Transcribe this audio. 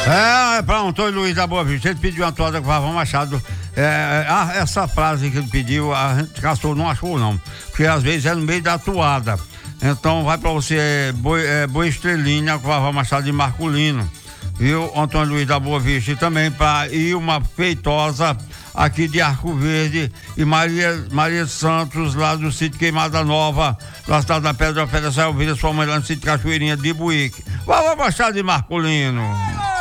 Para Antônio Luiz da Boa Vista, ele pediu uma toada com o Vavá Machado. Essa frase que ele pediu, a gente caçou, não achou não, porque às vezes é no meio da toada. Então vai para você, Boa Estrelinha com o Vavá Machado de Marculino, viu? Antônio Luiz da Boa Vista. E também para Ilma Feitosa, aqui de Arco Verde, e Maria Santos, lá do sítio Queimada Nova, da cidade da Pedra Fera, saiu ouvir sua mãe lá no sítio Cachoeirinha de Buíque. Vavá Machado de Marculino.